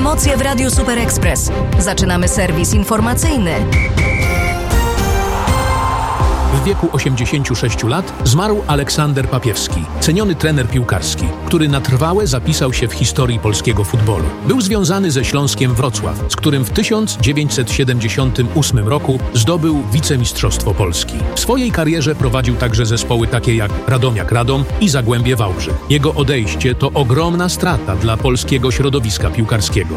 Emocje w Radiu Super Express. Zaczynamy serwis informacyjny. W wieku 86 lat zmarł Aleksander Papiewski, ceniony trener piłkarski, który na trwałe zapisał się w historii polskiego futbolu. Był związany ze Śląskiem Wrocław, z którym w 1978 roku zdobył wicemistrzostwo Polski. W swojej karierze prowadził także zespoły takie jak Radomiak Radom i Zagłębie Wałbrzych. Jego odejście to ogromna strata dla polskiego środowiska piłkarskiego.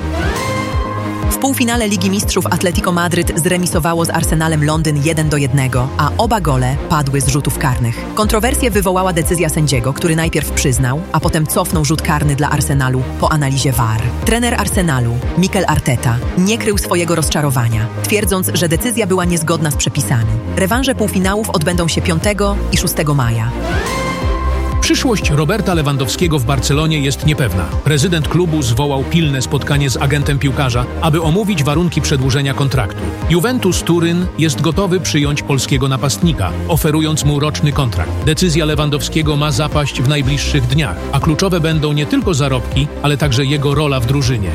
W półfinale Ligi Mistrzów Atletico Madryt zremisowało z Arsenalem Londyn 1-1, a oba gole padły z rzutów karnych. Kontrowersję wywołała decyzja sędziego, który najpierw przyznał, a potem cofnął rzut karny dla Arsenalu po analizie VAR. Trener Arsenalu, Mikel Arteta, nie krył swojego rozczarowania, twierdząc, że decyzja była niezgodna z przepisami. Rewanże półfinałów odbędą się 5 i 6 maja. Przyszłość Roberta Lewandowskiego w Barcelonie jest niepewna. Prezydent klubu zwołał pilne spotkanie z agentem piłkarza, aby omówić warunki przedłużenia kontraktu. Juventus Turyn jest gotowy przyjąć polskiego napastnika, oferując mu roczny kontrakt. Decyzja Lewandowskiego ma zapaść w najbliższych dniach, a kluczowe będą nie tylko zarobki, ale także jego rola w drużynie.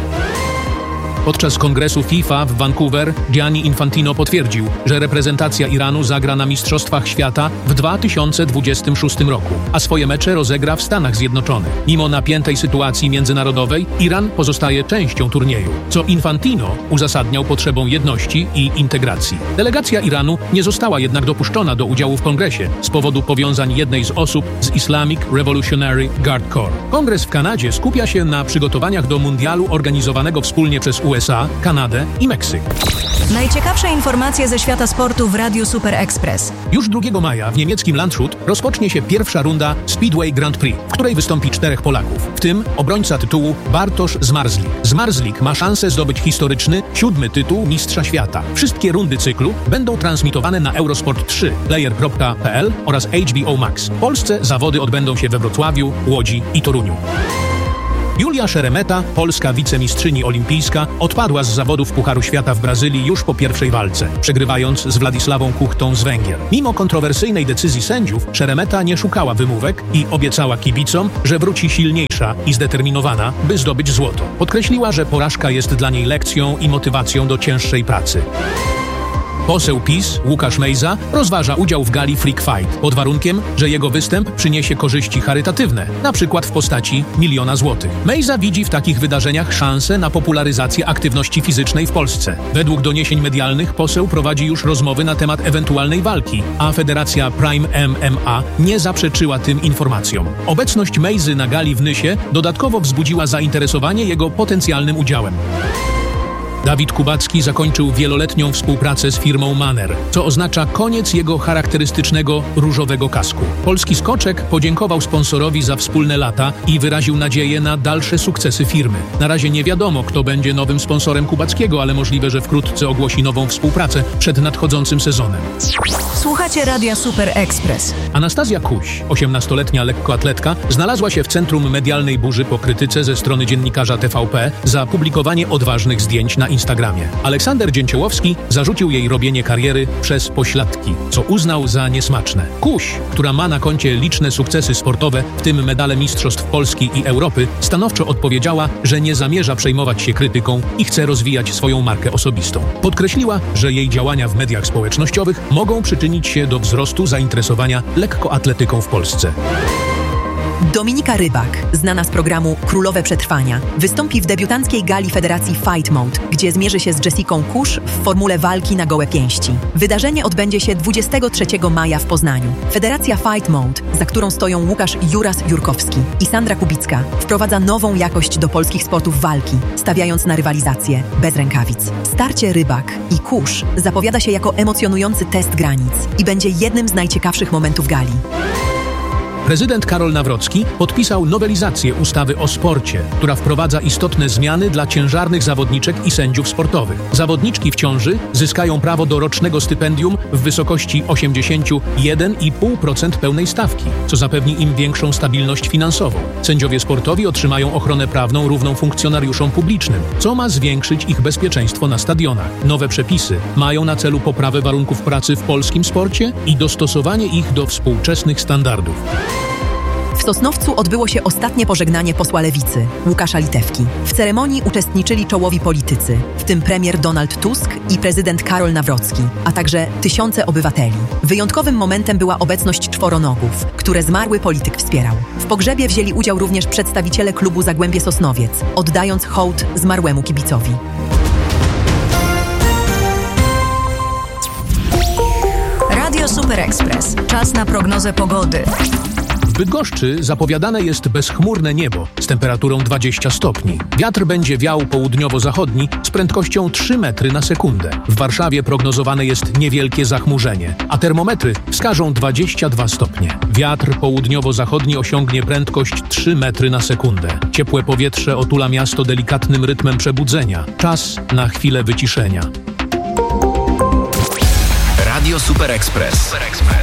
Podczas kongresu FIFA w Vancouver Gianni Infantino potwierdził, że reprezentacja Iranu zagra na Mistrzostwach Świata w 2026 roku, a swoje mecze rozegra w Stanach Zjednoczonych. Mimo napiętej sytuacji międzynarodowej, Iran pozostaje częścią turnieju, co Infantino uzasadniał potrzebą jedności i integracji. Delegacja Iranu nie została jednak dopuszczona do udziału w kongresie z powodu powiązań jednej z osób z Islamic Revolutionary Guard Corps. Kongres w Kanadzie skupia się na przygotowaniach do mundialu organizowanego wspólnie przez USA, Kanadę i Meksyk. Najciekawsze informacje ze świata sportu w Radiu Super Express. Już 2 maja w niemieckim Landshut rozpocznie się pierwsza runda Speedway Grand Prix, w której wystąpi 4 Polaków, w tym obrońca tytułu Bartosz Zmarzlik. Zmarzlik ma szansę zdobyć historyczny 7. tytuł Mistrza Świata. Wszystkie rundy cyklu będą transmitowane na Eurosport 3, player.pl oraz HBO Max. W Polsce zawody odbędą się we Wrocławiu, Łodzi i Toruniu. Julia Szeremeta, polska wicemistrzyni olimpijska, odpadła z zawodów Pucharu Świata w Brazylii już po pierwszej walce, przegrywając z Władysławą Kuchtą z Węgier. Mimo kontrowersyjnej decyzji sędziów, Szeremeta nie szukała wymówek i obiecała kibicom, że wróci silniejsza i zdeterminowana, by zdobyć złoto. Podkreśliła, że porażka jest dla niej lekcją i motywacją do cięższej pracy. Poseł PiS, Łukasz Mejza, rozważa udział w gali Freak Fight, pod warunkiem, że jego występ przyniesie korzyści charytatywne, na przykład w postaci 1 000 000 złotych. Mejza widzi w takich wydarzeniach szansę na popularyzację aktywności fizycznej w Polsce. Według doniesień medialnych poseł prowadzi już rozmowy na temat ewentualnej walki, a Federacja Prime MMA nie zaprzeczyła tym informacjom. Obecność Mejzy na gali w Nysie dodatkowo wzbudziła zainteresowanie jego potencjalnym udziałem. Dawid Kubacki zakończył wieloletnią współpracę z firmą Manner, co oznacza koniec jego charakterystycznego różowego kasku. Polski skoczek podziękował sponsorowi za wspólne lata i wyraził nadzieję na dalsze sukcesy firmy. Na razie nie wiadomo, kto będzie nowym sponsorem Kubackiego, ale możliwe, że wkrótce ogłosi nową współpracę przed nadchodzącym sezonem. Słuchacie Radia Super Express. Anastazja Kuś, 18-letnia lekkoatletka, znalazła się w centrum medialnej burzy po krytyce ze strony dziennikarza TVP za publikowanie odważnych zdjęć na Instagramie. Aleksander Dzięciołowski zarzucił jej robienie kariery przez pośladki, co uznał za niesmaczne. Kuś, która ma na koncie liczne sukcesy sportowe, w tym medale mistrzostw Polski i Europy, stanowczo odpowiedziała, że nie zamierza przejmować się krytyką i chce rozwijać swoją markę osobistą. Podkreśliła, że jej działania w mediach społecznościowych mogą przyczynić się do wzrostu zainteresowania lekkoatletyką w Polsce. Dominika Rybak, znana z programu Królowe Przetrwania, wystąpi w debiutanckiej gali Federacji Fight Mode, gdzie zmierzy się z Jessicą Kusz w formule walki na gołe pięści. Wydarzenie odbędzie się 23 maja w Poznaniu. Federacja Fight Mode, za którą stoją Łukasz Juras-Jurkowski i Sandra Kubicka, wprowadza nową jakość do polskich sportów walki, stawiając na rywalizację bez rękawic. Starcie Rybak i Kusz zapowiada się jako emocjonujący test granic i będzie jednym z najciekawszych momentów gali. Prezydent Karol Nawrocki podpisał nowelizację ustawy o sporcie, która wprowadza istotne zmiany dla ciężarnych zawodniczek i sędziów sportowych. Zawodniczki w ciąży zyskają prawo do rocznego stypendium w wysokości 81,5% pełnej stawki, co zapewni im większą stabilność finansową. Sędziowie sportowi otrzymają ochronę prawną równą funkcjonariuszom publicznym, co ma zwiększyć ich bezpieczeństwo na stadionach. Nowe przepisy mają na celu poprawę warunków pracy w polskim sporcie i dostosowanie ich do współczesnych standardów. W Sosnowcu odbyło się ostatnie pożegnanie posła Lewicy, Łukasza Litewki. W ceremonii uczestniczyli czołowi politycy, w tym premier Donald Tusk i prezydent Karol Nawrocki, a także tysiące obywateli. Wyjątkowym momentem była obecność czworonogów, które zmarły polityk wspierał. W pogrzebie wzięli udział również przedstawiciele klubu Zagłębie Sosnowiec, oddając hołd zmarłemu kibicowi. Radio Super Express. Czas na prognozę pogody. W Bydgoszczy zapowiadane jest bezchmurne niebo z temperaturą 20 stopni. Wiatr będzie wiał południowo-zachodni z prędkością 3 metry na sekundę. W Warszawie prognozowane jest niewielkie zachmurzenie, a termometry wskażą 22 stopnie. Wiatr południowo-zachodni osiągnie prędkość 3 metry na sekundę. Ciepłe powietrze otula miasto delikatnym rytmem przebudzenia. Czas na chwilę wyciszenia. Radio Super Express.